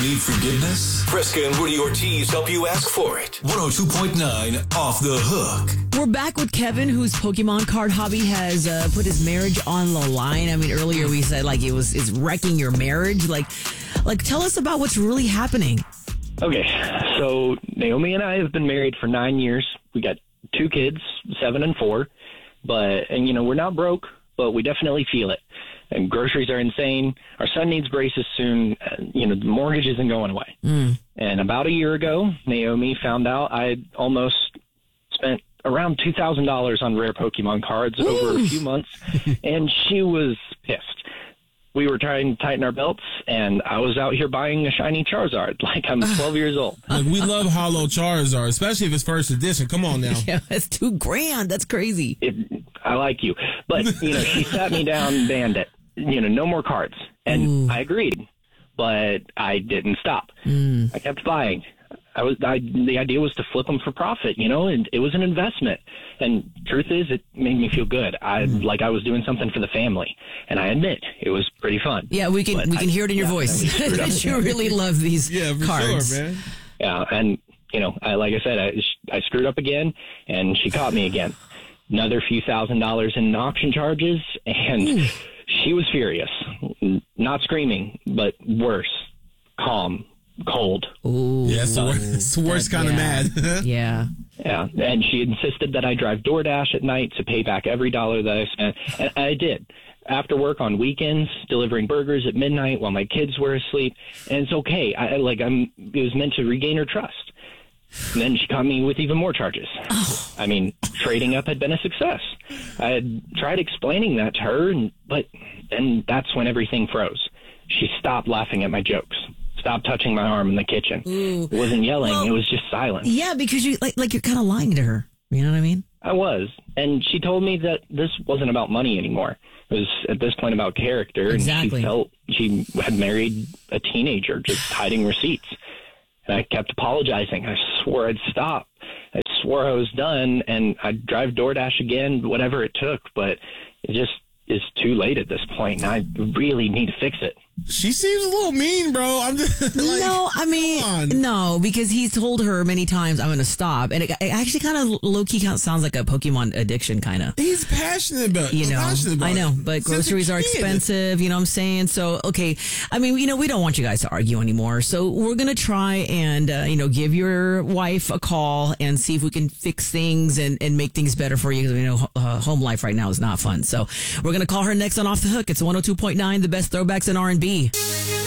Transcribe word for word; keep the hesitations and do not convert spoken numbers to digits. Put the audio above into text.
Need forgiveness? Fresca and Woody Ortiz help you ask for it. one oh two point nine Off the Hook. We're back with Kevin, whose Pokemon card hobby has uh, put his marriage on the line. I mean, earlier we said like it was it's wrecking your marriage. Like, like tell us about what's really happening. Okay, so Naomi and I have been married for nine years. We got two kids, seven and four. But and you know we're not broke, but we definitely feel it. And groceries are insane. Our son needs braces soon. Uh, you know, the mortgage isn't going away. Mm. And about a year ago, Naomi found out I had almost spent around two thousand dollars on rare Pokemon cards Ooh. over a few months. And she was pissed. We were trying to tighten our belts, and I was out here buying a shiny Charizard like I'm twelve years old. Like, we love Holo Charizard, especially if it's first edition. Come on now. Yeah, that's two grand. That's crazy. It, I like you. But, you know, she sat me down and banned it. You know, no more cards. And Ooh. I agreed, but I didn't stop. Mm. I kept buying. I was, I, the idea was to flip them for profit, you know, and it was an investment. And truth is, it made me feel good. I, mm. like I was doing something for the family. And I admit, it was pretty fun. Yeah, we can, we can I, hear it in your yeah, voice that you really love these yeah, for cards. Sure, man. Yeah, and, you know, I, like I said, I, I screwed up again, and she caught me again. Another few thousand dollars in auction charges, and... Mm. She was furious, not screaming, but worse, calm, cold. Ooh, yeah, it's the worst, it's the worst kind yeah. of mad. yeah. Yeah, and she insisted that I drive DoorDash at night to pay back every dollar that I spent, and I did. After work on weekends, delivering burgers at midnight while my kids were asleep, and it's okay. I like I'm. It was meant to regain her trust. And then she caught me with even more charges. Oh. I mean, trading up had been a success. I had tried explaining that to her, and, but and that's when everything froze. She stopped laughing at my jokes. Stopped touching my arm in the kitchen. Ooh. It wasn't yelling. Well, it was just silence. Yeah, because you like like you're kind of lying to her. You know what I mean? I was. And she told me that this wasn't about money anymore. It was at this point about character. Exactly. And she felt she had married a teenager, just hiding receipts. And I kept apologizing. I swore I'd stop. I swore I was done, and I'd drive DoorDash again, whatever it took. But it just is too late at this point, and I really need to fix it. She seems a little mean, bro. I'm just like, no, I mean, no, because he's told her many times, I'm going to stop. And it, it actually kind of low-key kind of sounds like a Pokemon addiction, kind of. He's passionate about it. You know, passionate about I know, but it. groceries are expensive, you know what I'm saying? So, okay, I mean, you know, we don't want you guys to argue anymore. So we're going to try and, uh, you know, give your wife a call and see if we can fix things and, and make things better for you. Because we know uh, home life right now is not fun. So we're going to call her next on Off the Hook. It's one oh two point nine, the best throwbacks in R and B.